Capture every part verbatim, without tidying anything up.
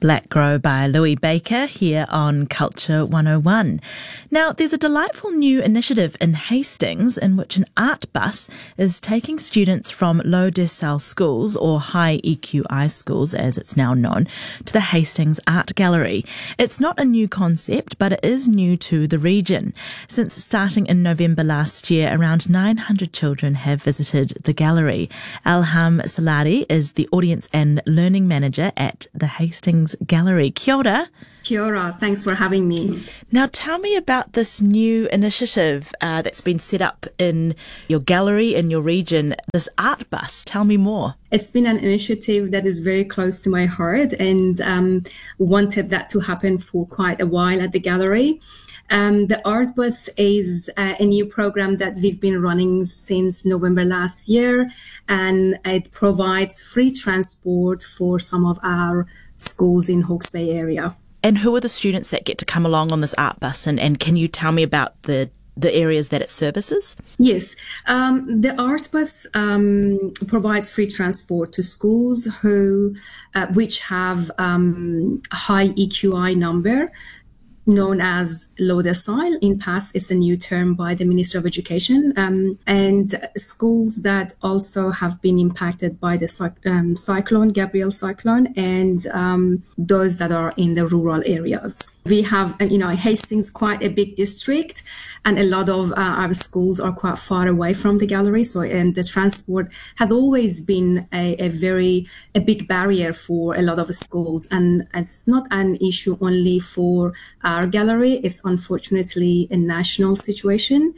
Black Grow by Louis Baker here on Culture one oh one. Now, there's a delightful new initiative in Hastings in which an art bus is taking students from low decile schools, or high E Q I schools as it's now known, to the Hastings Art Gallery. It's not a new concept, but it is new to the region. Since starting in November last year, around nine hundred children have visited the gallery. Alham Salari is the Audience and Learning Manager at the Hastings Gallery. Kia ora. Kia ora. Thanks for having me. Now tell me about this new initiative uh, that's been set up in your gallery, in your region, this art bus. Tell me more. It's been an initiative that is very close to my heart, and um, wanted that to happen for quite a while at the gallery. Um, the Art Bus is uh, a new program that we've been running since November last year, and it provides free transport for some of our schools in Hawke's Bay area. And who are the students that get to come along on this art bus? And, and can you tell me about the the areas that it services? Yes. Um, the Art Bus um, provides free transport to schools who, uh, which have um, a high E Q I number, known as low decile. In past, it's a new term by the Minister of Education, um, and schools that also have been impacted by the um, cyclone, Gabrielle cyclone, and um, those that are in the rural areas. We have, you know, Hastings, quite a big district, and a lot of uh, our schools are quite far away from the gallery. So, and the transport has always been a, a very, a big barrier for a lot of schools. And it's not an issue only for our gallery. It's unfortunately a national situation.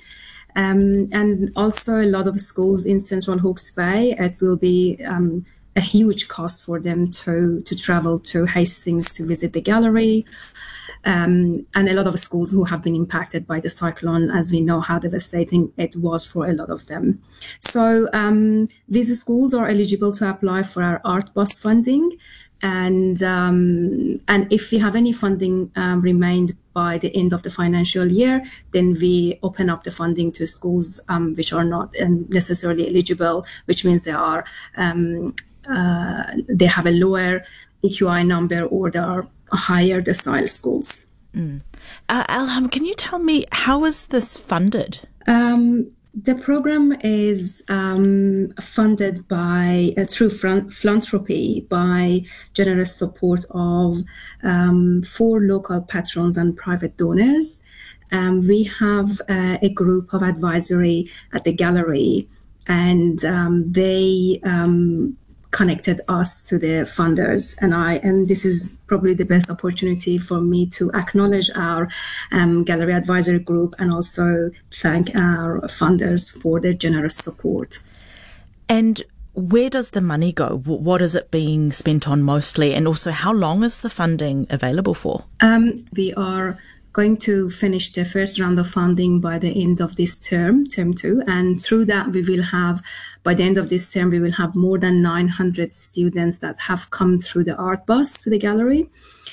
Um, and also a lot of schools in Central Hawke's Bay, it will be um, a huge cost for them to, to travel to Hastings to visit the gallery. Um, and a lot of schools who have been impacted by the cyclone, as we know how devastating it was for a lot of them. So um, these schools are eligible to apply for our Art Bus funding. And um, and if we have any funding um, remained by the end of the financial year, then we open up the funding to schools um, which are not necessarily eligible, which means they are um, uh, they have a lower E Q I number, or they are higher decile schools. Mm. Uh, Alham, can you tell me, how is this funded? Um, the program is um, funded by uh, through philanthropy by generous support of um, four local patrons and private donors. Um, we have uh, a group of advisory at the gallery, and um, they um, connected us to the funders, and I and this is probably the best opportunity for me to acknowledge our um, gallery advisory group, and also thank our funders for their generous support. And where does the money go? What is it being spent on mostly, and also how long is the funding available for? Um, we are going to finish the first round of funding by the end of this term, term two. And through that, we will have, by the end of this term, we will have more than nine hundred students that have come through the Art Bus to the gallery.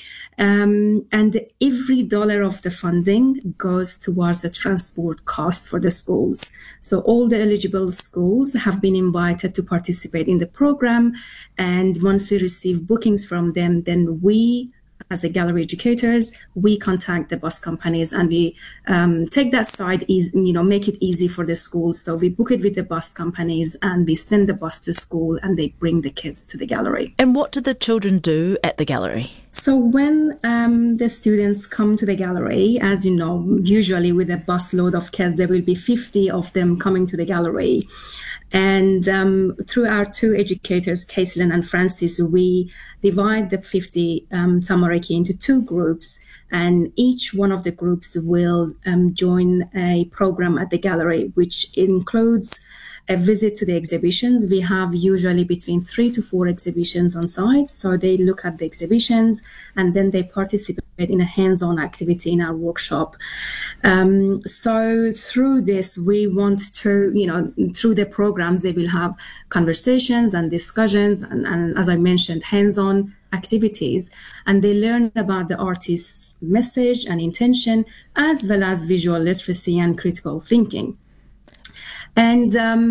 Um, and every dollar of the funding goes towards the transport cost for the schools. So all the eligible schools have been invited to participate in the program. And once we receive bookings from them, then we, as a gallery educators, we contact the bus companies, and we um, take that side, easy, you know, make it easy for the schools. So we book it with the bus companies, and we send the bus to school, and they bring the kids to the gallery. And what do the children do at the gallery? So when um, the students come to the gallery, as you know, usually with a bus load of kids, there will be fifty of them coming to the gallery. And um, through our two educators, Caitlin and Francis, we divide the fifty um, Tamariki into two groups, and each one of the groups will um, join a program at the gallery, which includes a visit to the exhibitions. We have usually between three to four exhibitions on site. So they look at the exhibitions, and then they participate in a hands-on activity in our workshop. Um, so through this, we want to, you know, through the programs, they will have conversations and discussions, and, and as I mentioned, hands-on activities, and they learn about the artist's message and intention, as well as visual literacy and critical thinking. And um,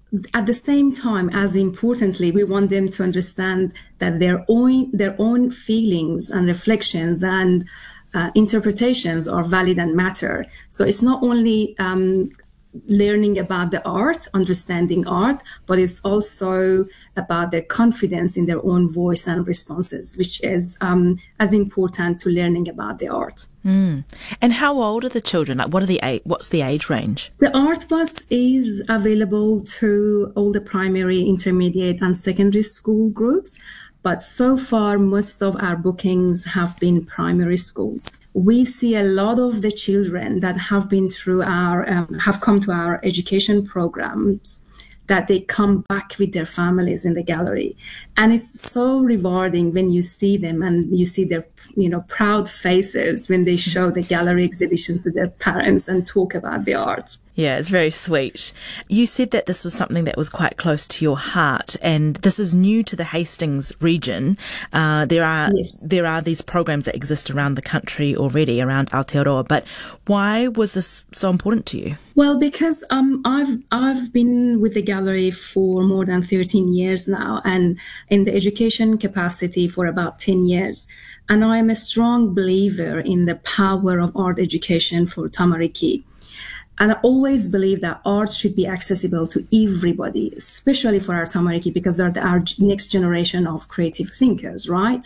at the same time, as importantly, we want them to understand that their own their own feelings and reflections and uh, interpretations are valid and matter. So it's not only um, learning about the art, understanding art, but it's also about their confidence in their own voice and responses, which is um, as important to learning about the art. Mm. And how old are the children? Like, what are the age, what's the age range? The Art Bus is available to all the primary, intermediate, and secondary school groups. But so far, most of our bookings have been primary schools. We see a lot of the children that have been through our, um, have come to our education programs, that they come back with their families in the gallery. And it's so rewarding when you see them and you see their, you know, proud faces when they show the gallery exhibitions to their parents and talk about the art. Yeah, it's very sweet. You said that this was something that was quite close to your heart, and this is new to the Hastings region. Uh, there are yes. there are these programs that exist around the country already, around Aotearoa. But why was this so important to you? Well, because um, I've I've been with the gallery for more than thirteen years now, and in the education capacity for about ten years. And I am a strong believer in the power of art education for Tamariki. And I always believe that art should be accessible to everybody, especially for our Tamariki, because they're the, our next generation of creative thinkers, right?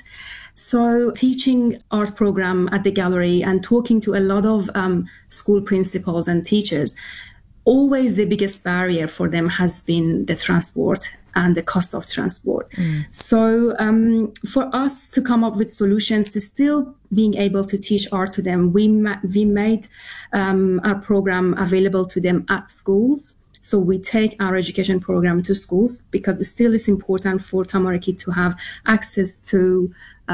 So teaching art program at the gallery and talking to a lot of um, school principals and teachers, always the biggest barrier for them has been the transport and the cost of transport. Mm. So um, for us to come up with solutions to still being able to teach art to them, we, ma- we made um, our program available to them at schools. So we take our education program to schools because it still is important for Tamariki to have access to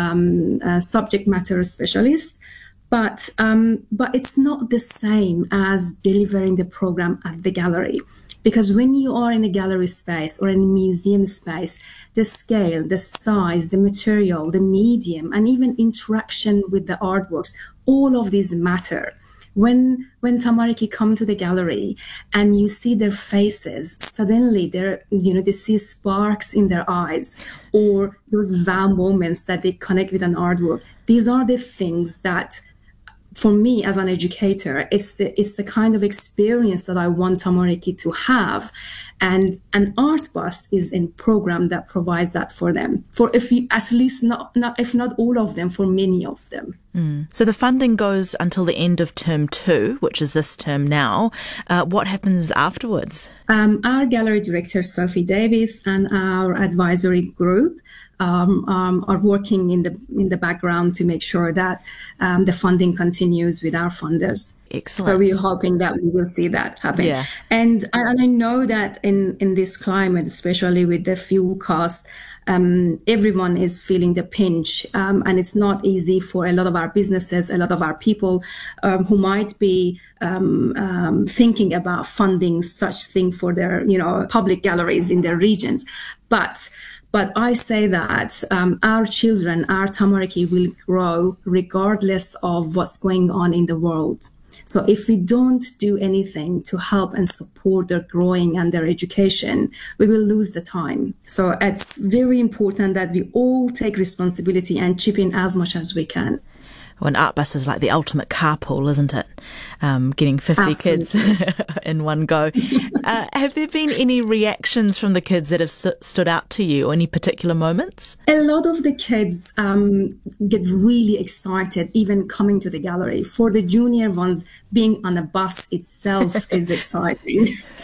um, a subject matter specialists. But um, but it's not the same as delivering the program at the gallery. Because when you are in a gallery space or in a museum space, the scale, the size, the material, the medium, and even interaction with the artworks, all of these matter. When when Tamariki come to the gallery and you see their faces, suddenly they're, you know, they see sparks in their eyes or those wow moments that they connect with an artwork. These are the things that, for me as an educator, it's the it's the kind of experience that I want Tamariki to have, and an Art Bus is a program that provides that for them. For if you, at least not, not if not all of them, for many of them. Mm. So the funding goes until the end of term two, which is this term now. Uh, what happens afterwards? Um, our gallery director Sophie Davis and our advisory group Um, um, are working in the in the background to make sure that um, the funding continues with our funders. Excellent. So we're hoping that we will see that happen. Yeah. And, and I know that in, in this climate, especially with the fuel cost, um, everyone is feeling the pinch. Um, and it's not easy for a lot of our businesses, a lot of our people um, who might be um, um, thinking about funding such thing for their, you know, public galleries in their regions. But But I say that um, our children, our Tamariki, will grow regardless of what's going on in the world. So if we don't do anything to help and support their growing and their education, we will lose the time. So it's very important that we all take responsibility and chip in as much as we can. Well, an art bus is like the ultimate carpool, isn't it? Um, getting fifty Absolutely. kids in one go. Uh, have there been any reactions from the kids that have st- stood out to you, or any particular moments? A lot of the kids um, get really excited even coming to the gallery. For the junior ones, being on a bus itself is exciting.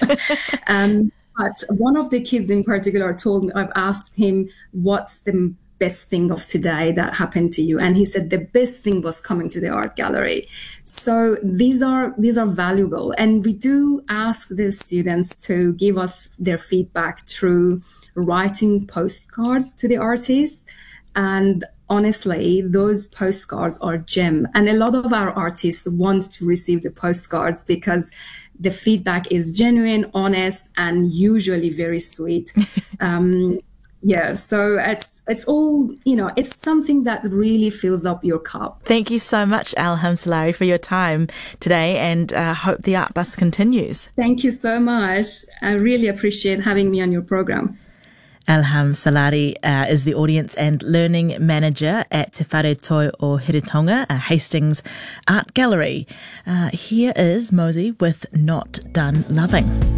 um, but one of the kids in particular told me, I've asked him, what's the best thing of today that happened to you? And he said the best thing was coming to the art gallery. So these are these are valuable, and we do ask the students to give us their feedback through writing postcards to the artists. And honestly, those postcards are gem, and a lot of our artists want to receive the postcards because the feedback is genuine, honest, and usually very sweet. um, Yeah, so it's it's all, you know, it's something that really fills up your cup. Thank you so much, Elham Salari, for your time today, and uh, hope the Art Bus continues. Thank you so much. I really appreciate having me on your program. Elham Salari uh, is the Audience and Learning Manager at Te Whare Toi o Heretaunga, a Hastings Art Gallery. Uh, here is Mosey with Not Done Loving.